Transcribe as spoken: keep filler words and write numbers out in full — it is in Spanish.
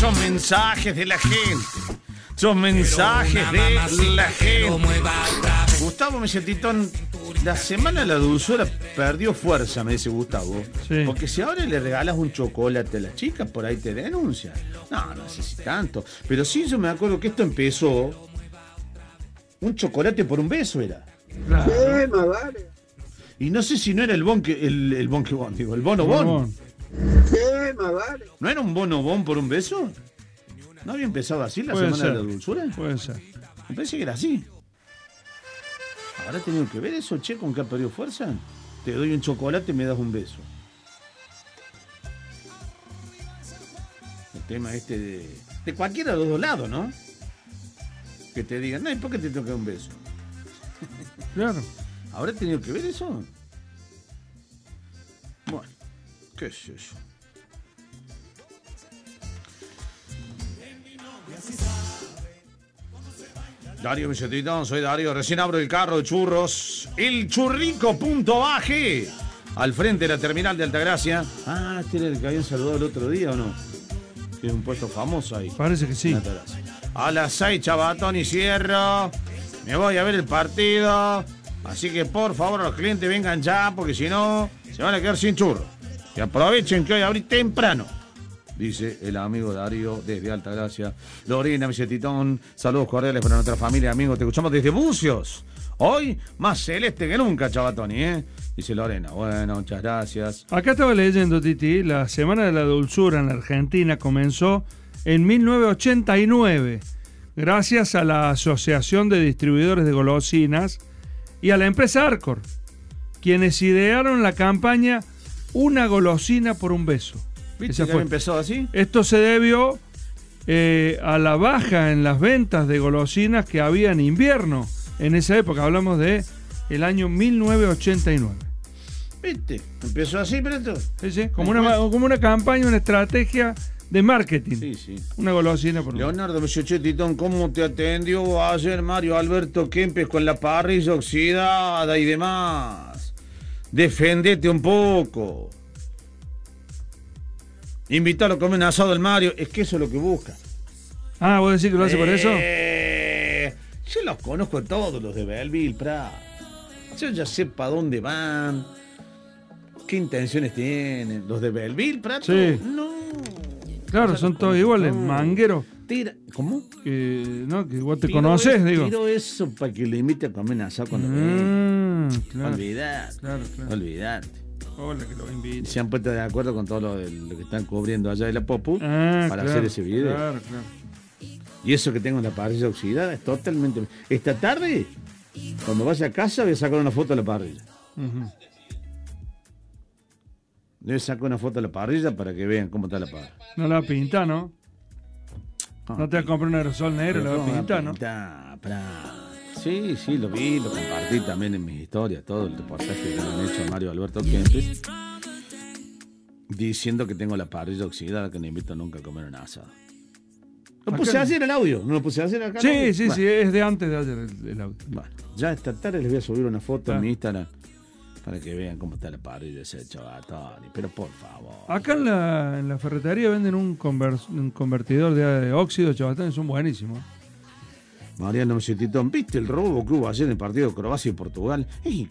son mensajes de la gente. Son mensajes de la gente. Gustavo Mesetitón, la semana de la dulzura perdió fuerza, me dice Gustavo. Sí. Porque si ahora le regalas un chocolate a las chicas, por ahí te denuncian. No, no sé si tanto. Pero sí, yo me acuerdo que esto empezó. Un chocolate por un beso era. Claro. Sí, más vale. Y no sé si no era el bon que. El, el bon que bon, digo, el bono bon. Bon. Sí, más vale. ¿No era un bono bon por un beso? ¿No había empezado así la Puede semana ser. de la dulzura? Puede ser. Me parece que era así. ¿Habrá tenido que ver eso, che, con que ha perdido fuerza? Te doy un chocolate y me das un beso. El tema este de... De cualquiera de los dos lados, ¿no? Que te digan, no, ¿y por qué te tengo que dar un beso? Claro. ¿Habrá tenido que ver eso? Bueno, qué sé yo. Darío Mesetitón, soy Darío, recién abro el carro de churros, el churrico.aj, al frente de la terminal de Altagracia. Ah, este era el que habían saludado el otro día, ¿o no? Que es un puesto famoso ahí. Parece que sí. En Altagracia. A las seis, Chabatón y cierro. Me voy a ver el partido. Así que por favor los clientes vengan ya, porque si no, se van a quedar sin churros. Y aprovechen que hoy abrí temprano. Dice el amigo Darío desde Altagracia. Lorena Mesetitón, saludos cordiales para nuestra familia, amigos. Te escuchamos desde Bucios. Hoy más celeste que nunca, Chabatoni, ¿eh? Dice Lorena. Bueno, muchas gracias. Acá estaba leyendo, Titi, la Semana de la Dulzura en la Argentina comenzó en mil novecientos ochenta y nueve, gracias a la Asociación de Distribuidores de Golosinas y a la empresa Arcor, quienes idearon la campaña Una golosina por un beso. ¿Viste Esa que fue. empezó así? Esto se debió eh, a la baja en las ventas de golosinas que había en invierno. En esa época, hablamos de el año mil novecientos ochenta y nueve. ¿Viste? Empezó así, pero esto. Sí, sí, como, una, como una campaña, una estrategia de marketing. Sí, sí. Una golosina por un Leonardo Mesetitón, ¿cómo te atendió ayer Mario Alberto Kempes con la parrilla oxidada y demás? Defendete un poco. Invítalo a comer un asado del Mario. Es que eso es lo que busca. Ah, ¿vos decís que lo hace por eso? Eh, yo los conozco a todos los de Belleville, Prat. Yo ya sé para dónde van, qué intenciones tienen. Los de Belleville, Prat. Sí. No. Claro, Ya son los todos conozco iguales, todos. mangueros. Tira. ¿Cómo? Que, ¿no? Que vos te Tiro conocés, eso, digo. Tiro eso para que le invite a comer un asado cuando venga. Mm, claro, Olvidate. claro, claro. Olvidate. Hola, que lo invite. Se han puesto de acuerdo con todo lo, de- lo que están cubriendo allá de la Popu Ah, para claro, hacer ese video. Claro, claro. Y eso que tengo la parrilla oxidada es totalmente. Esta tarde, cuando vaya a casa, voy a sacar una foto de la parrilla. Ujú. Voy a sacar una foto de la parrilla para que vean cómo está la parrilla. No la pinta, ¿no? Ah, No te vas a comprar un aerosol negro, la vas a ¿cómo pintar, ¿no? pintar, Prat? Sí, sí, lo vi, lo compartí también en mis historias, todo el reportaje que le han hecho a Mario Alberto Kempes, diciendo que tengo la parrilla oxidada, que no invito nunca a comer un asado. Lo Acá puse no. ayer el audio, ¿no lo puse ayer acá? Sí, ¿no? sí, Bueno, sí, es de antes de ayer el, el audio. bueno, ya esta tarde les voy a subir una foto Ah. en mi Instagram para que vean cómo está la parrilla de ese chavatón. Pero por favor. Acá en la, en la ferretería venden un, conver- un convertidor de, de óxido, chavatanes, son buenísimos. Mariano Mesetitón, ¿viste el robo que hubo ayer en el partido de Croacia y Portugal? Es